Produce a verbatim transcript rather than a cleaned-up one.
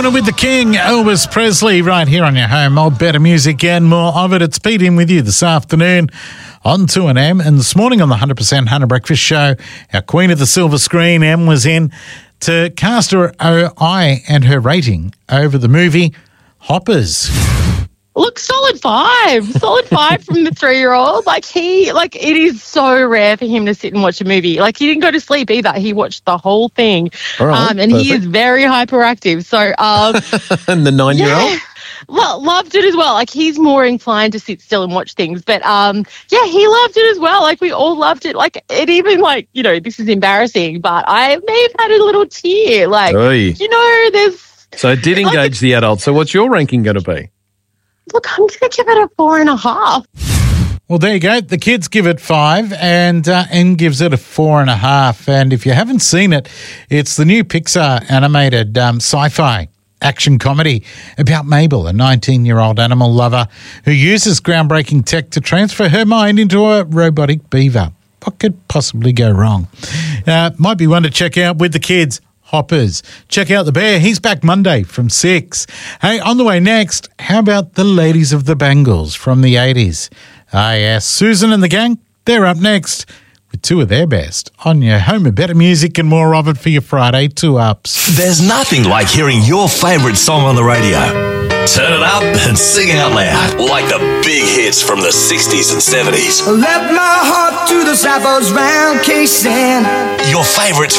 Doing it with the King, Elvis Presley, right here on your home. Old better music and more of it. It's Pete in with you this afternoon on two N M. And this morning on the one hundred percent Hunter Breakfast Show, our queen of the silver screen, Em, was in to cast her eye and her rating over the movie Hoppers. Look, solid five. Solid five from the three-year-old. Like, he, like, it is so rare for him to sit and watch a movie. Like, he didn't go to sleep either. He watched the whole thing. All right, um, and perfect. he is very hyperactive. So, um, And the nine-year-old? yeah, lo- loved it as well. Like, he's more inclined to sit still and watch things. But, um, yeah, he loved it as well. Like, we all loved it. Like, it even, like, you know, this is embarrassing, but I may have had a little tear. Like, Oy. you know, there's... So it did engage the adult. So what's your ranking going to be? Look, I'm going to give it a four and a half. Well, there you go. The kids give it five and uh, Em gives it a four and a half. And if you haven't seen it, it's the new Pixar animated um, sci-fi action comedy about Mabel, a nineteen-year-old animal lover who uses groundbreaking tech to transfer her mind into a robotic beaver. What could possibly go wrong? Uh, might be one to check out with the kids. Hoppers. Check out the bear. He's back Monday from six. Hey, on the way next, how about the ladies of the Bangles from the eighties? Ah, yes, Susan and the gang, they're up next with two of their best on your home of better music and more of it for your Friday two-ups. There's nothing like hearing your favourite song on the radio. Turn it up and sing out loud, like the big hits from the sixties and seventies. Let my heart to the sappers round casing. Your favourites